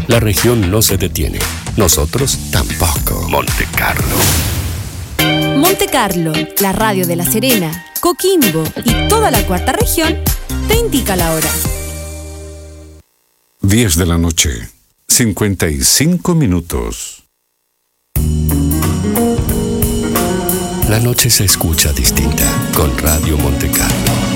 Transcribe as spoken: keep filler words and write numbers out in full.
La región no se detiene. Nosotros tampoco. Monte Carlo. Monte Carlo, la radio de La Serena, Coquimbo y toda la cuarta región, te indica la hora. diez de la noche, cincuenta y cinco minutos. La noche se escucha distinta con Radio Monte Carlo.